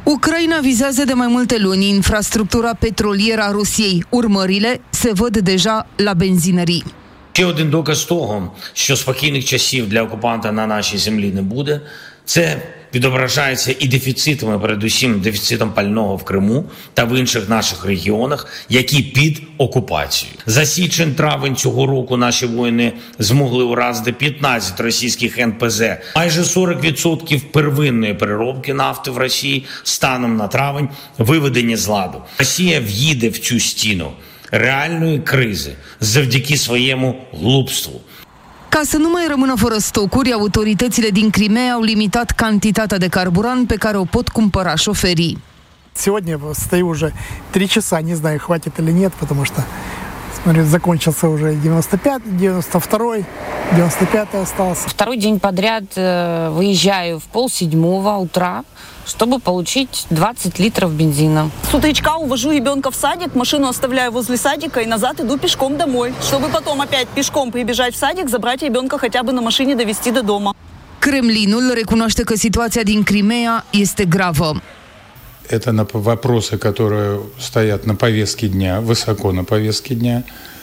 Ucraina vizează de mai multe luni infrastructura petrolieră a Rusiei. Urmările se văd deja la benzinării. Ще один доказ того, що спокійних часів для окупанта на нашій землі не буде, це відображається і дефіцитами, передусім дефіцитом пального в Криму та в інших наших регіонах, які під окупацією. За січень-травень цього року наші воїни змогли уразити 15 російських НПЗ. Майже 40% первинної переробки нафти в Росії станом на травень виведені з ладу. Росія в'їде в цю стіну реальної кризи завдяки своєму глупству. Ca să nu mai rămână fără stocuri, autoritățile din Crimea au limitat cantitatea de carburant pe care o pot cumpăra șoferii. Сегодня стою уже 3 часа, не знаю, хватит или нет, потому что, смотрю, закончился уже 95, 92, 95 остался. Второй день подряд выезжаю в 6:30 утра, чтобы получить 20 литров бензина. С утречка увожу ребенка в садик, машину оставляю возле садика и назад иду пешком домой, чтобы потом опять пешком прибежать в садик, забрать ребенка хотя бы на машине, довести до дома. Kremlinul recunoaște că situația din Crimea este gravă. Это вопросы, которые стоят на повестке дня, высоко на повестке дня.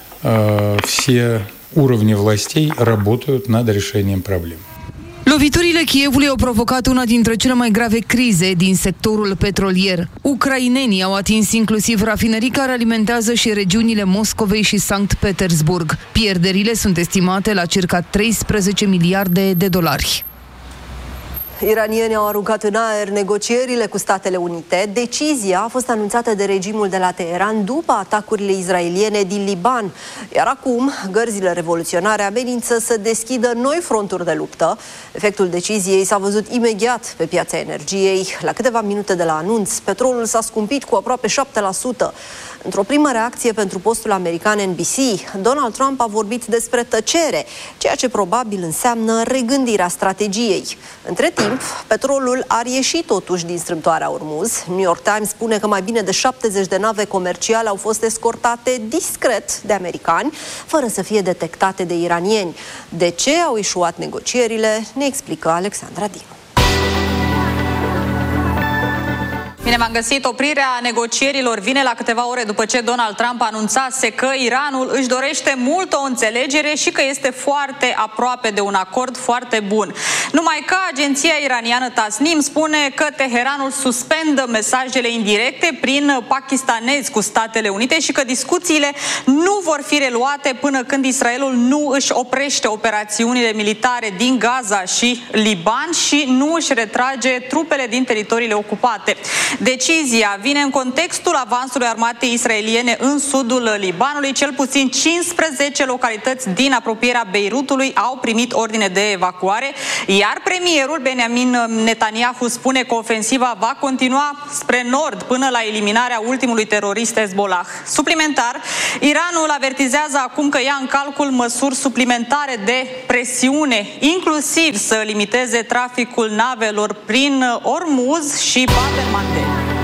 Все уровни властей работают над решением проблем. Loviturile Kievului au provocat una dintre cele mai grave crize din sectorul petrolier. Ucrainenii au atins inclusiv rafinării care alimentează și regiunile Moscovei și Sankt Petersburg. Pierderile sunt estimate la circa 13 miliarde de dolari. Iranienii au aruncat în aer negocierile cu Statele Unite. Decizia a fost anunțată de regimul de la Teheran după atacurile izraeliene din Liban. Iar acum, gărzile revoluționare amenință să deschidă noi fronturi de luptă. Efectul deciziei s-a văzut imediat pe piața energiei. La câteva minute de la anunț, petrolul s-a scumpit cu aproape 7%. Într-o primă reacție pentru postul american NBC, Donald Trump a vorbit despre tăcere, ceea ce probabil înseamnă regândirea strategiei. Între timp, petrolul a ieșit totuși din strâmtoarea Ormuz. New York Times spune că mai bine de 70 de nave comerciale au fost escortate discret de americani, fără să fie detectate de iranieni. De ce au eșuat negocierile, ne explică Alexandra Dinu. Bine, v-am găsit. Oprirea negocierilor vine la câteva ore după ce Donald Trump anunțase că Iranul își dorește mult o înțelegere și că este foarte aproape de un acord foarte bun. Numai că agenția iraniană Tasnim spune că Teheranul suspendă mesajele indirecte prin pakistanezi cu Statele Unite și că discuțiile nu vor fi reluate până când Israelul nu își oprește operațiunile militare din Gaza și Liban și nu își retrage trupele din teritoriile ocupate. Decizia vine în contextul avansului armatei israeliene în sudul Libanului. Cel puțin 15 localități din apropierea Beirutului au primit ordine de evacuare, iar premierul Benjamin Netanyahu spune că ofensiva va continua spre nord până la eliminarea ultimului terorist Hezbollah. Suplimentar, Iranul avertizează acum că ia în calcul măsuri suplimentare de presiune, inclusiv să limiteze traficul navelor prin Ormuz și Bab el-Mandeb.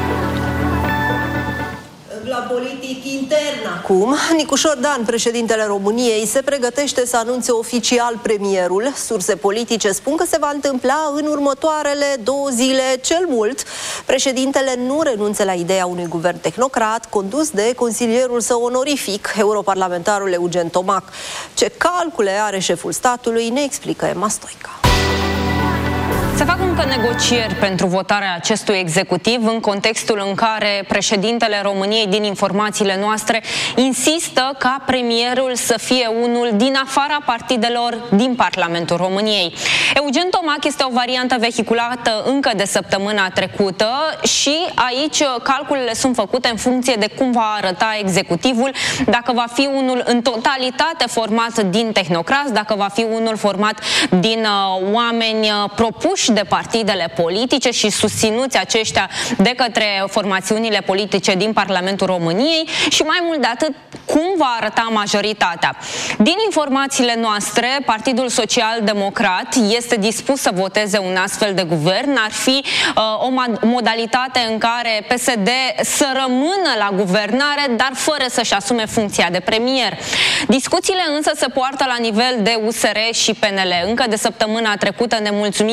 La politic intern acum, Nicușor Dan, președintele României, se pregătește să anunțe oficial premierul. Surse politice spun că se va întâmpla în următoarele 2 zile cel mult. Președintele nu renunță la ideea unui guvern tehnocrat condus de consilierul său onorific, europarlamentarul Eugen Tomac. Ce calcule are șeful statului, ne explică Emma Stoica. Se fac încă negocieri pentru votarea acestui executiv în contextul în care președintele României, din informațiile noastre, insistă ca premierul să fie unul din afara partidelor din Parlamentul României. Eugen Tomac este o variantă vehiculată încă de săptămâna trecută și aici calculele sunt făcute în funcție de cum va arăta executivul, dacă va fi unul în totalitate format din tehnocrați, dacă va fi unul format din oameni propuși de partidele politice și susținuți aceștia de către formațiunile politice din Parlamentul României și mai mult de atât, cum va arăta majoritatea. Din informațiile noastre, Partidul Social-Democrat este dispus să voteze un astfel de guvern. Ar fi o modalitate în care PSD să rămână la guvernare, dar fără să-și asume funcția de premier. Discuțiile însă se poartă la nivel de USR și PNL. Încă de săptămâna trecută, nemulțumirile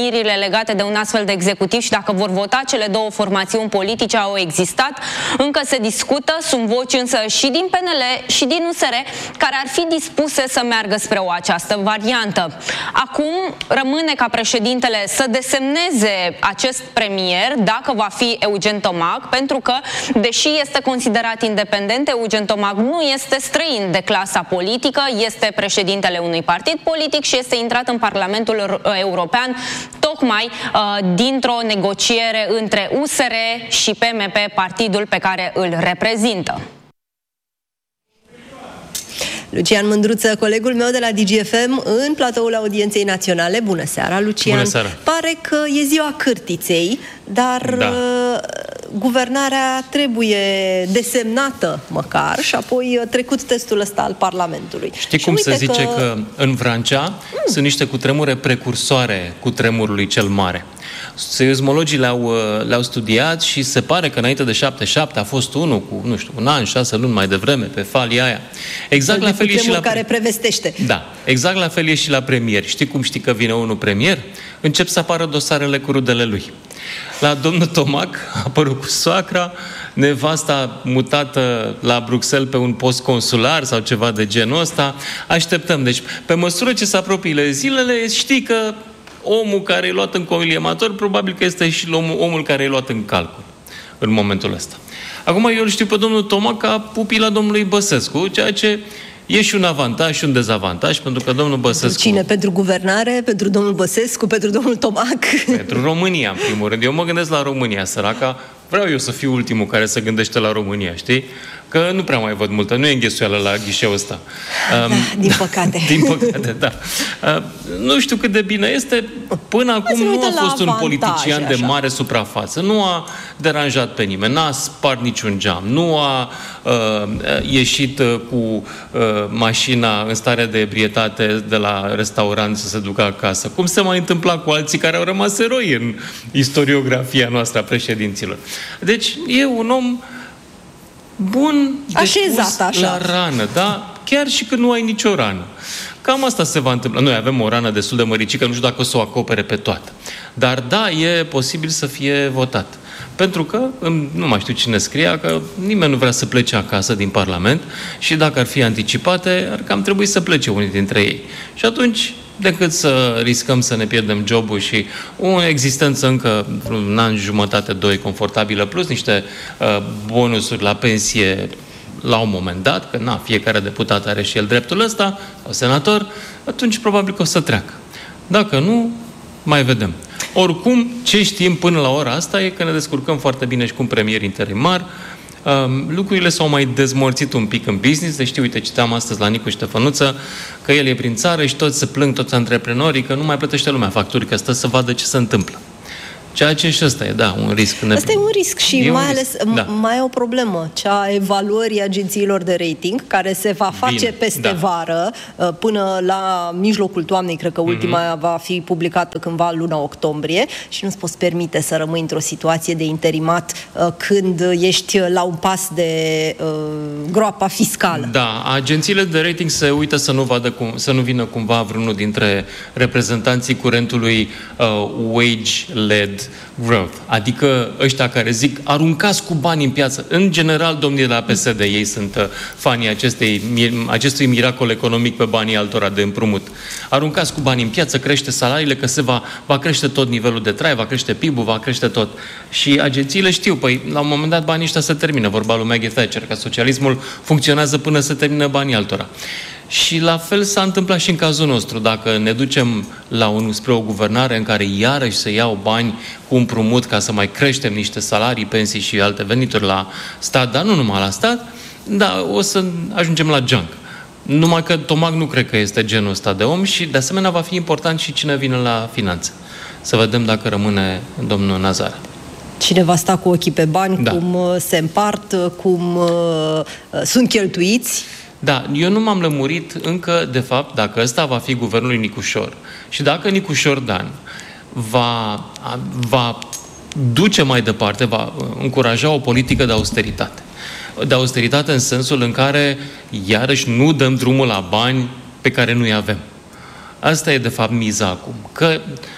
legate de un astfel de executiv și dacă vor vota cele două formațiuni politice au existat. Încă se discută, sunt voci însă și din PNL și din USR care ar fi dispuse să meargă spre această variantă. Acum rămâne ca președintele să desemneze acest premier, dacă va fi Eugen Tomac, pentru că, deși este considerat independent, Eugen Tomac nu este străin de clasa politică, este președintele unui partid politic și este intrat în Parlamentul European tocmai dintr-o negociere între USR și PMP, partidul pe care îl reprezintă. Lucian Mândruță, colegul meu de la DGFM, în platoul Audienței Naționale. Bună seara, Lucian! Bună seara! Pare că e ziua cârtiței, dar guvernarea trebuie desemnată măcar și apoi trecut testul ăsta al Parlamentului. Știi cum se zice că în Vrancea sunt niște cutremure precursoare cutremurului cel mare. Seismologii le-au studiat și se pare că înainte de 77 a fost unul cu, nu știu, un an, 6 luni mai devreme, pe falia aia. Exact la fel e și la care prevestește. Da, exact la fel e și la premier. Știi că vine unul premier? Încep să apară dosarele cu rudele lui. La domnul Tomac a apărut cu soacra, nevasta mutată la Bruxelles pe un post consular sau ceva de genul ăsta. Așteptăm. Deci, pe măsură ce se apropie zilele, știi că omul care e luat în coliemator, probabil că este și omul care e luat în calcul în momentul ăsta. Acum eu îl știu pe domnul Tomac ca pupila domnului Băsescu, ceea ce e și un avantaj și un dezavantaj, pentru că domnul Băsescu... Cine? Pentru guvernare? Pentru domnul Băsescu? Pentru domnul Tomac? Pentru România, în primul rând. Eu mă gândesc la România, săraca. Vreau eu să fiu ultimul care se gândește la România, știi? Că nu prea mai văd multă. Nu e înghesuială la ghișeul ăsta. Din păcate. Din păcate, da. Nu știu cât de bine este. Până acum nu a fost un politician de mare suprafață. Nu a deranjat pe nimeni. N-a spart niciun geam. Nu a ieșit cu mașina în stare de ebrietate de la restaurant să se ducă acasă. Cum se mai întâmpla cu alții care au rămas eroi în istoriografia noastră a președinților. Deci e un om bun, așezat așa la rană, da? Chiar și când nu ai nicio rană. Cam asta se va întâmpla. Noi avem o rană destul de măricică, nu știu dacă o să o acopere pe toată. Dar da, e posibil să fie votat. Pentru că, nu mai știu cine scria, că nimeni nu vrea să plece acasă din Parlament și dacă ar fi anticipate, ar cam trebui să plece unii dintre ei. Și atunci, decât să riscăm să ne pierdem jobul și o existență încă un an, jumătate, 2 confortabilă, plus niște bonusuri la pensie la un moment dat, că fiecare deputat are și el dreptul ăsta, sau senator, atunci probabil că o să treacă. Dacă nu, mai vedem. Oricum, ce știm până la ora asta e că ne descurcăm foarte bine și cu un premier interimar. Lucrurile s-au mai dezmorțit un pic în business. Deci, uite, citeam astăzi la Nicu Ștefănuță că el e prin țară și toți se plâng, toți antreprenorii, că nu mai plătește lumea facturi, că stă să vadă ce se întâmplă. Ceea ce și ăsta e, da, un risc. Asta e un risc și mai ales mai e o problemă, cea a evaluării agențiilor de rating, care se va face peste vară, până la mijlocul toamnei, cred că ultima va fi publicată cândva luna octombrie și nu-ți poți permite să rămâi într-o situație de interimat când ești la un pas de groapa fiscală. Da, agențiile de rating se uită să nu vină cumva vreunul dintre reprezentanții curentului wage-led growth, adică ăștia care zic aruncați cu bani în piață. În general, domnii de la PSD, ei sunt fanii acestui miracol economic pe banii altora de împrumut. Aruncați cu bani în piață, crește salariile, că va crește tot nivelul de trai, va crește PIB-ul, va crește tot. Și agențiile știu, la un moment dat banii ăștia se termină, vorba lui Maggie Thatcher, că socialismul funcționează până se termină banii altora. Și la fel s-a întâmplat și în cazul nostru. Dacă ne ducem spre o guvernare în care iarăși se iau bani cu împrumut ca să mai creștem niște salarii, pensii și alte venituri la stat, dar nu numai la stat, da, o să ajungem la junk. Numai că Tomac nu cred că este genul ăsta de om și de asemenea va fi important și cine vine la finanțe. Să vedem dacă rămâne domnul Nazar. Cine va sta cu ochii pe bani, cum se împart, cum sunt cheltuiți. Da, eu nu m-am lămurit încă, de fapt, dacă ăsta va fi guvernul lui Nicușor și dacă Nicușor Dan va duce mai departe, va încuraja o politică de austeritate. De austeritate în sensul în care, iarăși, nu dăm drumul la bani pe care nu-i avem. Asta e, de fapt, miza acum. Că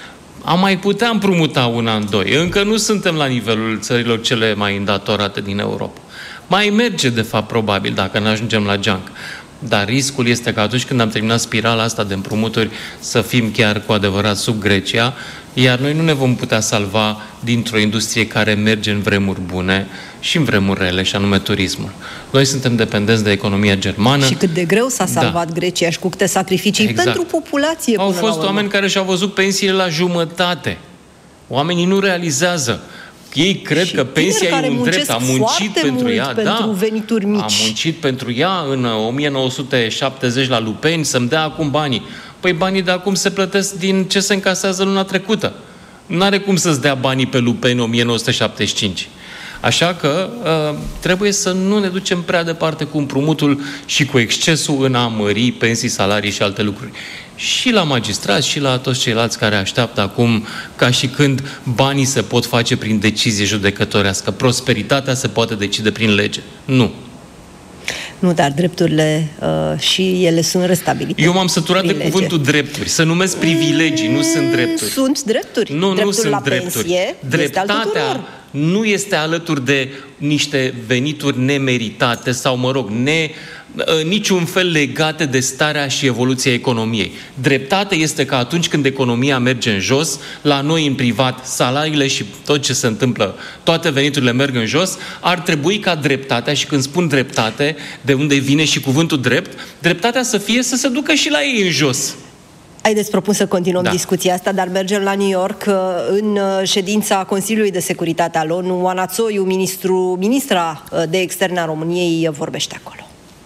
am mai putea împrumuta un an, doi. Încă nu suntem la nivelul țărilor cele mai îndatorate din Europa. Mai merge, de fapt, probabil, dacă ne ajungem la geancă. Dar riscul este că atunci când am terminat spirala asta de împrumuturi să fim chiar cu adevărat sub Grecia, iar noi nu ne vom putea salva dintr-o industrie care merge în vremuri bune și în vremuri rele, și anume turismul. Noi suntem dependenți de economia germană. Și cât de greu s-a salvat Grecia și cu câte sacrificii pentru populație. Au fost oameni care și-au văzut pensiile la jumătate. Oamenii nu realizează. Ei cred că pensia e un drept. Am muncit pentru ea, pentru venituri mici. Am muncit pentru ea în 1970 la Lupeni să-mi dea acum banii. Păi banii de acum se plătesc din ce se încasează luna trecută. N-are cum să-ți dea banii pe Lupeni 1975. Așa că trebuie să nu ne ducem prea departe cu împrumutul și cu excesul în a mări pensii, salarii și alte lucruri. Și la magistrați și la toți ceilalți care așteaptă acum ca și când banii se pot face prin decizie judecătorească. Prosperitatea se poate decide prin lege. Nu. Nu, dar drepturile și ele sunt restabilite. Eu m-am săturat de cuvântul drepturi. Să numesc privilegii, nu sunt drepturi. Sunt drepturi. Nu sunt la drepturi. Pensie Dreptatea nu este alături de niște venituri nemeritate sau, mă rog, niciun fel legate de starea și evoluția economiei. Dreptatea este că atunci când economia merge în jos, la noi în privat, salariile și tot ce se întâmplă, toate veniturile merg în jos, ar trebui ca dreptatea, și când spun dreptate, de unde vine și cuvântul drept, dreptatea să fie să se ducă și la ei în jos. Haideți, propun să continuăm discuția asta, dar mergem la New York. În ședința Consiliului de Securitate al ONU, Oana Țoiu, ministra de externe a României, vorbește acolo.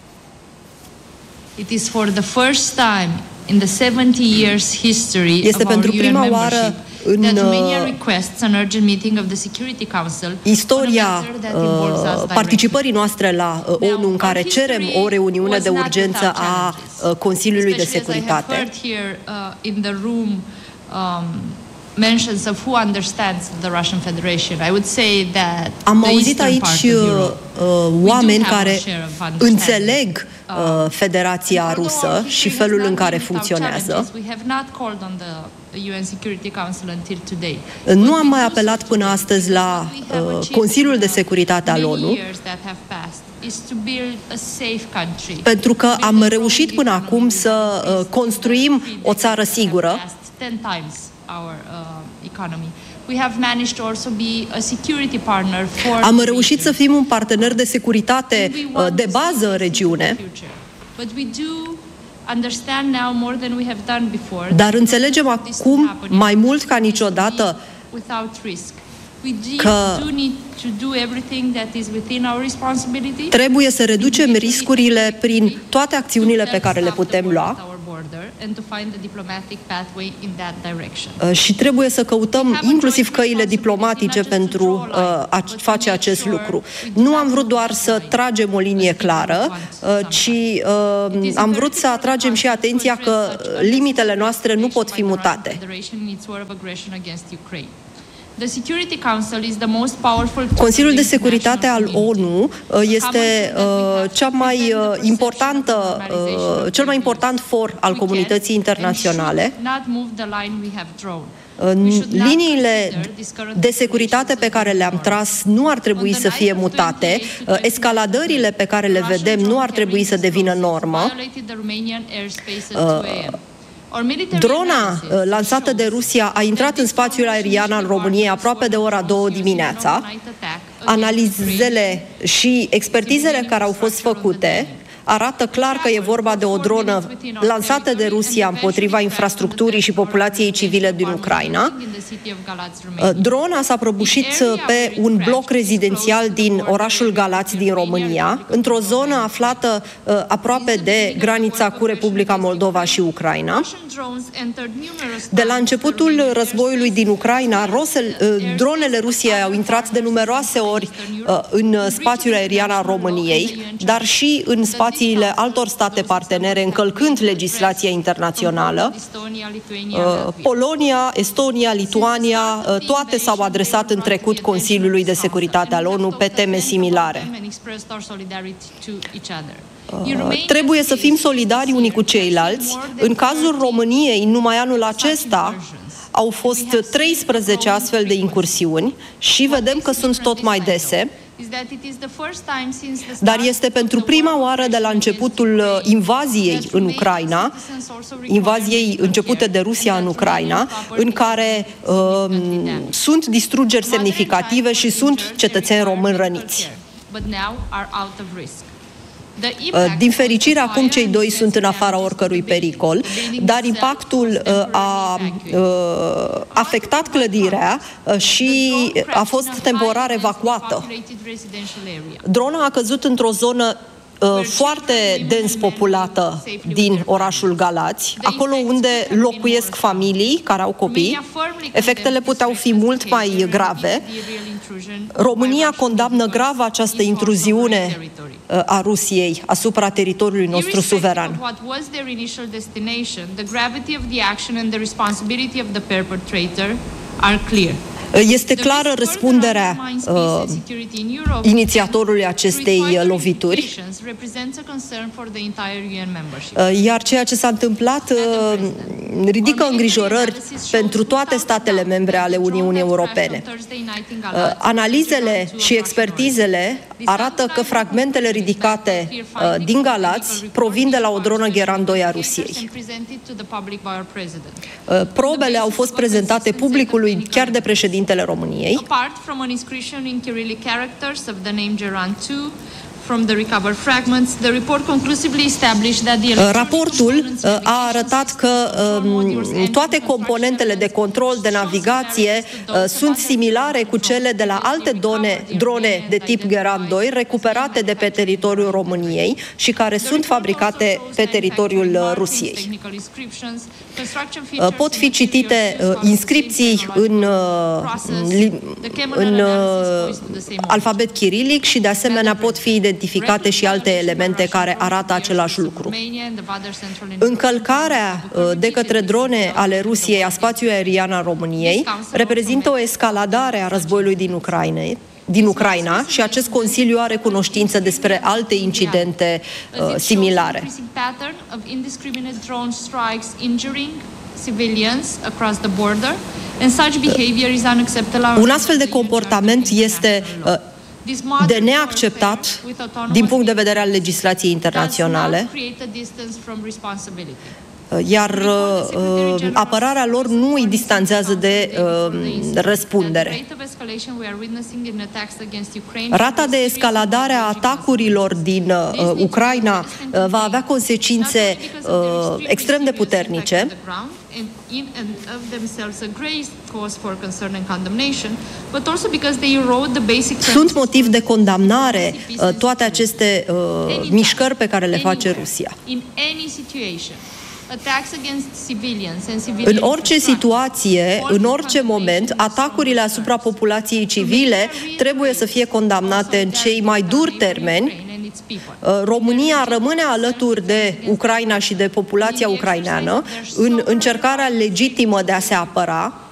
It is for the first time in the 70 years history este of pentru our prima UN oară în istoria participării noastre la ONU, în care cerem o reuniune de urgență a Consiliului de Securitate. Am auzit aici oameni care înțeleg Federația Rusă și felul în care funcționează. Nu am mai apelat până astăzi la Consiliul de Securitate al ONU, pentru că am reușit până acum să construim o țară sigură. Am reușit să fim un partener de securitate de bază în regiune, dar înțelegem acum mai mult ca niciodată că trebuie să reducem riscurile prin toate acțiunile pe care le putem lua și trebuie să căutăm inclusiv căile diplomatice pentru a face acest lucru. Nu am vrut doar să tragem o linie clară, ci am vrut să atragem și atenția că limitele noastre nu pot fi mutate. Consiliul de Securitate al ONU este cel mai important for al comunității internaționale. Liniile de securitate pe care le-am tras nu ar trebui să fie mutate, escaladările pe care le vedem nu ar trebui să devină normă. Drona lansată de Rusia a intrat în spațiul aerian al României aproape de ora 2 dimineața. Analizele și expertizele care au fost făcute arată clar că e vorba de o dronă lansată de Rusia împotriva infrastructurii și populației civile din Ucraina. Drona s-a prăbușit pe un bloc rezidențial din orașul Galați din România, într-o zonă aflată aproape de granița cu Republica Moldova și Ucraina. De la începutul războiului din Ucraina, dronele Rusiei au intrat de numeroase ori în spațiul aerian al României, dar și în spațiile altor state partenere, încălcând legislația internațională. Polonia, Estonia, Lituania, toate s-au adresat în trecut Consiliului de Securitate al ONU pe teme similare. Trebuie să fim solidari unii cu ceilalți. În cazul României, numai anul acesta au fost 13 astfel de incursiuni și vedem că sunt tot mai dese. Dar este pentru prima oară de la începutul invaziei în Ucraina, invaziei începute de Rusia în Ucraina, în care sunt distrugeri semnificative și sunt cetățeni români răniți. Din fericire, acum cei doi sunt în afara oricărui pericol, dar impactul a afectat clădirea și a fost temporar evacuată. Drona a căzut într-o zonă foarte dens populată din orașul Galați, acolo unde locuiesc familii care au copii. Efectele puteau fi mult mai grave. România condamnă grav această intruziune a Rusiei asupra teritoriului nostru suveran. Este clară răspunderea inițiatorului acestei lovituri, iar ceea ce s-a întâmplat ridică îngrijorări pentru toate statele membre ale Uniunii Europene. Analizele și expertizele arată că fragmentele ridicate din Galați provin de la o dronă Gheran 2 a Rusiei. Probele au fost prezentate publicului chiar de președintele României. Raportul a arătat că toate componentele de control de navigație sunt similare cu cele de la alte drone de tip Gheran 2 recuperate de pe teritoriul României și care sunt fabricate pe teritoriul Rusiei. Pot fi citite inscripții în alfabet chirilic și de asemenea pot fi identificate și alte elemente care arată același lucru. Încălcarea de către drone ale Rusiei a spațiului aerian al României reprezintă o escaladare a războiului din Ucraina și acest Consiliu are cunoștință despre alte incidente similare. Un astfel de comportament este de neacceptat din punct de vedere al legislației internaționale, iar apărarea lor nu îi distanțează de răspundere. Rata de escaladare a atacurilor din Ucraina va avea consecințe extrem de puternice. Sunt motiv de condamnare toate aceste mișcări pe care le face Rusia. În orice situație, în orice moment, atacurile asupra populației civile trebuie să fie condamnate în cei mai duri termeni. România rămâne alături de Ucraina și de populația ucraineană în încercarea legitimă de a se apăra.